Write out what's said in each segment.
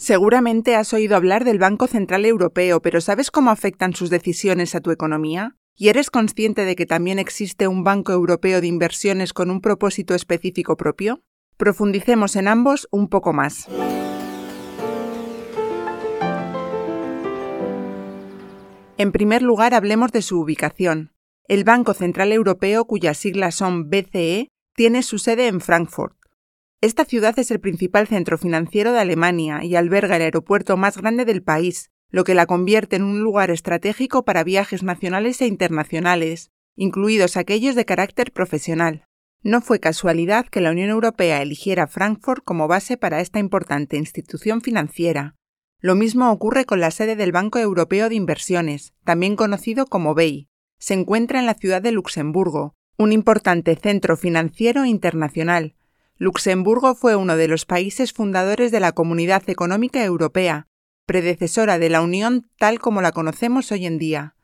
Seguramente has oído hablar del Banco Central Europeo, pero ¿sabes cómo afectan sus decisiones a tu economía? ¿Y eres consciente de que también existe un Banco Europeo de Inversiones con un propósito específico propio? Profundicemos en ambos un poco más. En primer lugar, hablemos de su ubicación. El Banco Central Europeo, cuyas siglas son BCE, tiene su sede en Frankfurt. Esta ciudad es el principal centro financiero de Alemania y alberga el aeropuerto más grande del país, lo que la convierte en un lugar estratégico para viajes nacionales e internacionales, incluidos aquellos de carácter profesional. No fue casualidad que la Unión Europea eligiera Frankfurt como base para esta importante institución financiera. Lo mismo ocurre con la sede del Banco Europeo de Inversiones, también conocido como BEI. Se encuentra en la ciudad de Luxemburgo, un importante centro financiero internacional. Luxemburgo fue uno de los países fundadores de la Comunidad Económica Europea, predecesora de la Unión tal como la conocemos hoy en día.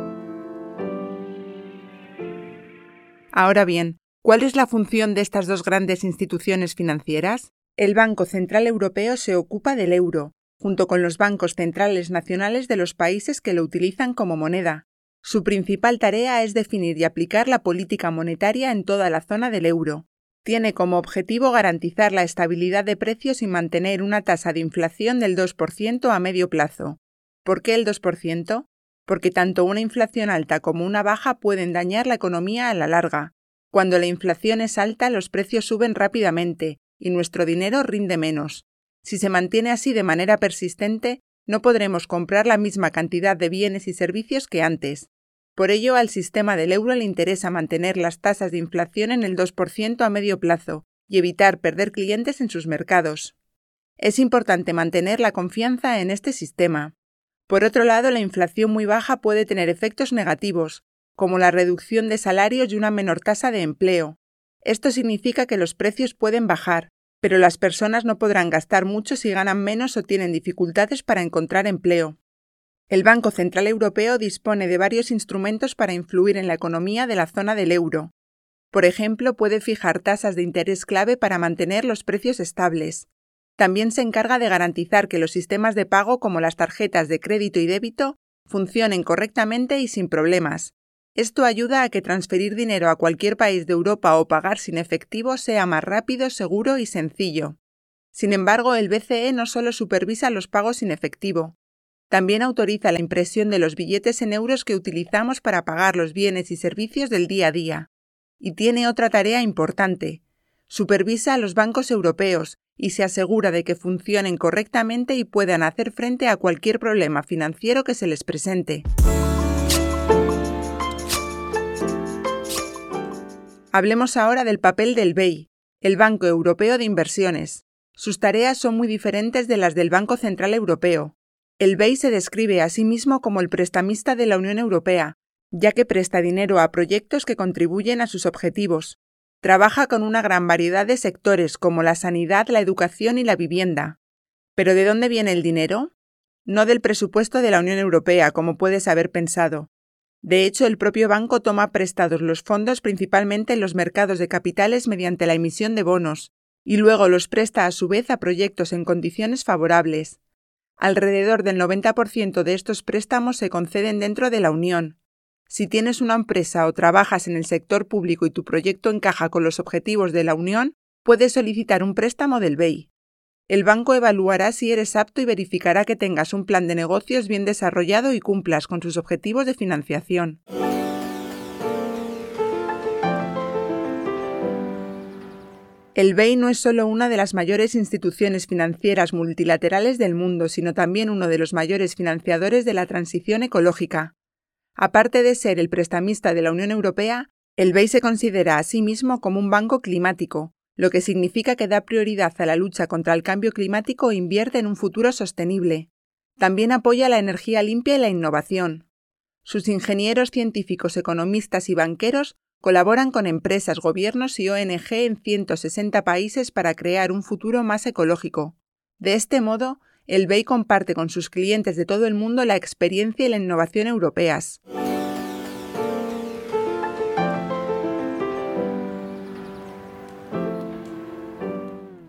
Ahora bien, ¿cuál es la función de estas dos grandes instituciones financieras? El Banco Central Europeo se ocupa del euro, junto con los bancos centrales nacionales de los países que lo utilizan como moneda. Su principal tarea es definir y aplicar la política monetaria en toda la zona del euro. Tiene como objetivo garantizar la estabilidad de precios y mantener una tasa de inflación del 2% a medio plazo. ¿Por qué el 2%? Porque tanto una inflación alta como una baja pueden dañar la economía a la larga. Cuando la inflación es alta, los precios suben rápidamente y nuestro dinero rinde menos. Si se mantiene así de manera persistente, no podremos comprar la misma cantidad de bienes y servicios que antes. Por ello, al sistema del euro le interesa mantener las tasas de inflación en el 2% a medio plazo y evitar perder clientes en sus mercados. Es importante mantener la confianza en este sistema. Por otro lado, la inflación muy baja puede tener efectos negativos, como la reducción de salarios y una menor tasa de empleo. Esto significa que los precios pueden bajar, pero las personas no podrán gastar mucho si ganan menos o tienen dificultades para encontrar empleo. El Banco Central Europeo dispone de varios instrumentos para influir en la economía de la zona del euro. Por ejemplo, puede fijar tasas de interés clave para mantener los precios estables. También se encarga de garantizar que los sistemas de pago como las tarjetas de crédito y débito funcionen correctamente y sin problemas. Esto ayuda a que transferir dinero a cualquier país de Europa o pagar sin efectivo sea más rápido, seguro y sencillo. Sin embargo, el BCE no solo supervisa los pagos sin efectivo. También autoriza la impresión de los billetes en euros que utilizamos para pagar los bienes y servicios del día a día. Y tiene otra tarea importante. Supervisa a los bancos europeos y se asegura de que funcionen correctamente y puedan hacer frente a cualquier problema financiero que se les presente. Hablemos ahora del papel del BEI, el Banco Europeo de Inversiones. Sus tareas son muy diferentes de las del Banco Central Europeo. El BEI se describe a sí mismo como el prestamista de la Unión Europea, ya que presta dinero a proyectos que contribuyen a sus objetivos. Trabaja con una gran variedad de sectores como la sanidad, la educación y la vivienda. ¿Pero de dónde viene el dinero? No del presupuesto de la Unión Europea, como puedes haber pensado. De hecho, el propio banco toma prestados los fondos principalmente en los mercados de capitales mediante la emisión de bonos, y luego los presta a su vez a proyectos en condiciones favorables. Alrededor del 90% de estos préstamos se conceden dentro de la Unión. Si tienes una empresa o trabajas en el sector público y tu proyecto encaja con los objetivos de la Unión, puedes solicitar un préstamo del BEI. El banco evaluará si eres apto y verificará que tengas un plan de negocios bien desarrollado y cumplas con sus objetivos de financiación. El BEI no es solo una de las mayores instituciones financieras multilaterales del mundo, sino también uno de los mayores financiadores de la transición ecológica. Aparte de ser el prestamista de la Unión Europea, el BEI se considera a sí mismo como un banco climático, lo que significa que da prioridad a la lucha contra el cambio climático e invierte en un futuro sostenible. También apoya la energía limpia y la innovación. Sus ingenieros científicos, economistas y banqueros colaboran con empresas, gobiernos y ONG en 160 países para crear un futuro más ecológico. De este modo, el BEI comparte con sus clientes de todo el mundo la experiencia y la innovación europeas.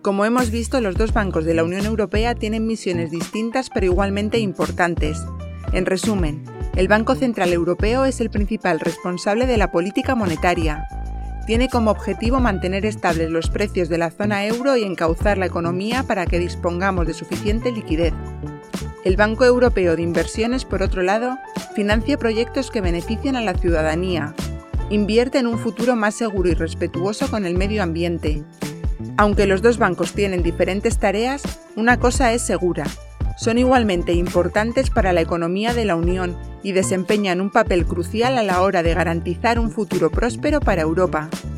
Como hemos visto, los dos bancos de la Unión Europea tienen misiones distintas pero igualmente importantes. En resumen, el Banco Central Europeo es el principal responsable de la política monetaria. Tiene como objetivo mantener estables los precios de la zona euro y encauzar la economía para que dispongamos de suficiente liquidez. El Banco Europeo de Inversiones, por otro lado, financia proyectos que benefician a la ciudadanía. Invierte en un futuro más seguro y respetuoso con el medio ambiente. Aunque los dos bancos tienen diferentes tareas, una cosa es segura: son igualmente importantes para la economía de la Unión y desempeñan un papel crucial a la hora de garantizar un futuro próspero para Europa.